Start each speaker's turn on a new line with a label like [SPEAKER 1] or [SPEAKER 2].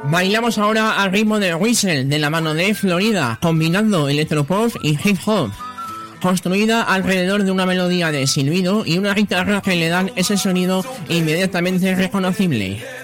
[SPEAKER 1] Bailamos ahora al ritmo de Whistle de la mano de Florida, combinando electropop y hip hop, construida alrededor de una melodía de silbido y una guitarra que le dan ese sonido inmediatamente reconocible.